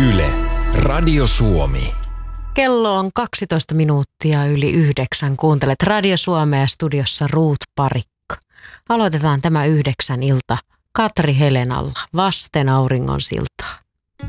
Yle, Radio Suomi. Kello on 12 minuuttia yli 9. Kuuntelet Radio Suomea, studiossa Ruut Parikka. Aloitetaan tämä 9 ilta Katri Helenalla, vasten auringon silta.